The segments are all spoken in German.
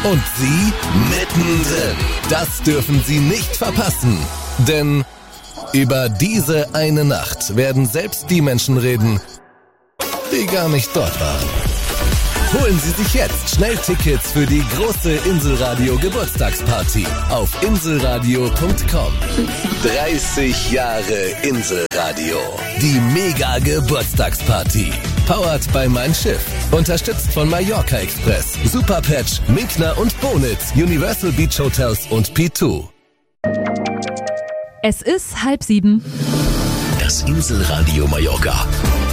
Und Sie mittendrin. Das dürfen Sie nicht verpassen. Denn über diese eine Nacht werden selbst die Menschen reden, die gar nicht dort waren. Holen Sie sich jetzt schnell Tickets für die große Inselradio Geburtstagsparty auf inselradio.com. 30 Jahre Inselradio. Die Mega Geburtstagsparty. Powered by Mein Schiff. Unterstützt von Mallorca Express, Superpatch, Minkner und Bonitz, Universal Beach Hotels und P2. Es ist 6:30. Das Inselradio Mallorca.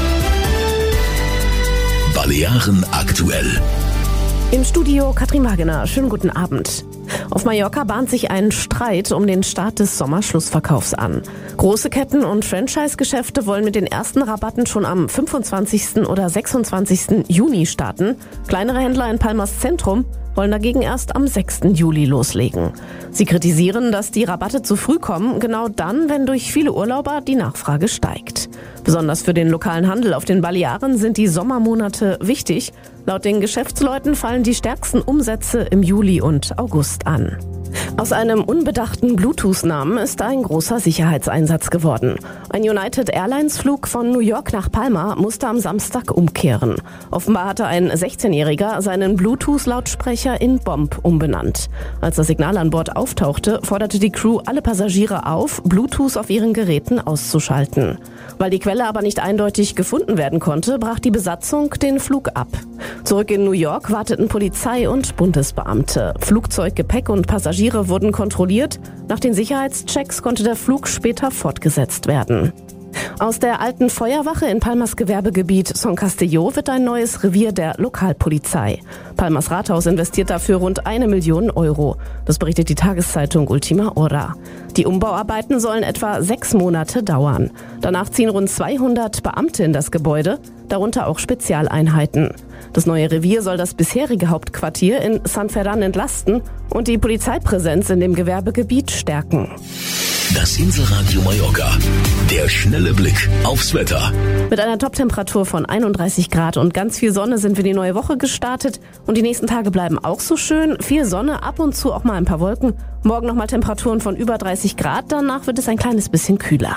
Balearen aktuell. Im Studio Katrin Wagener. Schönen guten Abend. Auf Mallorca bahnt sich ein Streit um den Start des Sommerschlussverkaufs an. Große Ketten und Franchise-Geschäfte wollen mit den ersten Rabatten schon am 25. oder 26. Juni starten. Kleinere Händler in Palmas Zentrum wollen dagegen erst am 6. Juli loslegen. Sie kritisieren, dass die Rabatte zu früh kommen, genau dann, wenn durch viele Urlauber die Nachfrage steigt. Besonders für den lokalen Handel auf den Balearen sind die Sommermonate wichtig. Laut den Geschäftsleuten fallen die stärksten Umsätze im Juli und August an. Aus einem unbedachten Bluetooth-Namen ist ein großer Sicherheitseinsatz geworden. Ein United Airlines-Flug von New York nach Palma musste am Samstag umkehren. Offenbar hatte ein 16-Jähriger seinen Bluetooth-Lautsprecher in Bomb umbenannt. Als das Signal an Bord auftauchte, forderte die Crew alle Passagiere auf, Bluetooth auf ihren Geräten auszuschalten. Weil die Quelle aber nicht eindeutig gefunden werden konnte, brach die Besatzung den Flug ab. Zurück in New York warteten Polizei und Bundesbeamte. Flugzeug, Gepäck und Passagiere wurden kontrolliert. Nach den Sicherheitschecks konnte der Flug später fortgesetzt werden. Aus der alten Feuerwache in Palmas Gewerbegebiet Son Castelló wird ein neues Revier der Lokalpolizei. Palmas Rathaus investiert dafür rund 1 Million Euro. Das berichtet die Tageszeitung Ultima Hora. Die Umbauarbeiten sollen etwa 6 Monate dauern. Danach ziehen rund 200 Beamte in das Gebäude, darunter auch Spezialeinheiten. Das neue Revier soll das bisherige Hauptquartier in San Ferran entlasten und die Polizeipräsenz in dem Gewerbegebiet stärken. Das Inselradio Mallorca. Der schnelle Blick aufs Wetter. Mit einer Toptemperatur von 31 Grad und ganz viel Sonne sind wir die neue Woche gestartet. Und die nächsten Tage bleiben auch so schön. Viel Sonne, ab und zu auch mal ein paar Wolken. Morgen nochmal Temperaturen von über 30 Grad. Danach wird es ein kleines bisschen kühler.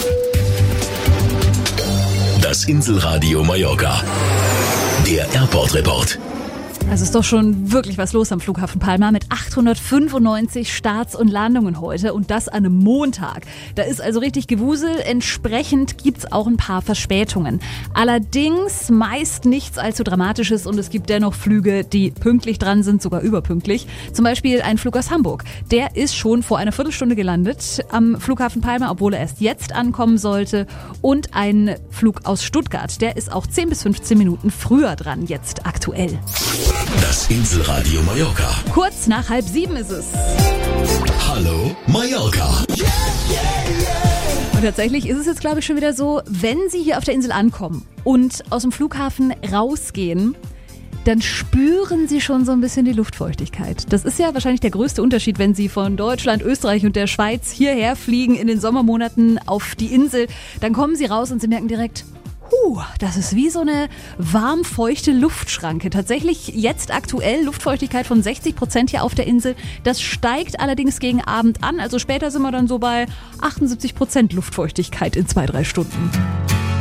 Das Inselradio Mallorca. Der Airport Report. Also ist doch schon wirklich was los am Flughafen Palma mit 895 Starts und Landungen heute und das an einem Montag. Da ist also richtig Gewusel, entsprechend gibt's auch ein paar Verspätungen. Allerdings meist nichts allzu Dramatisches und es gibt dennoch Flüge, die pünktlich dran sind, sogar überpünktlich. Zum Beispiel ein Flug aus Hamburg. Der ist schon vor einer Viertelstunde gelandet am Flughafen Palma, obwohl er erst jetzt ankommen sollte. Und ein Flug aus Stuttgart, der ist auch 10 bis 15 Minuten früher dran, jetzt aktuell. Das Inselradio Mallorca. Kurz nach 6:30 ist es. Hallo Mallorca. Und tatsächlich ist es jetzt, glaube ich, schon wieder so, wenn Sie hier auf der Insel ankommen und aus dem Flughafen rausgehen, dann spüren Sie schon so ein bisschen die Luftfeuchtigkeit. Das ist ja wahrscheinlich der größte Unterschied, wenn Sie von Deutschland, Österreich und der Schweiz hierher fliegen in den Sommermonaten auf die Insel. Dann kommen Sie raus und Sie merken direkt, das ist wie so eine warm-feuchte Luftschranke. Tatsächlich jetzt aktuell Luftfeuchtigkeit von 60% hier auf der Insel. Das steigt allerdings gegen Abend an. Also später sind wir dann so bei 78% Luftfeuchtigkeit in 2-3 Stunden.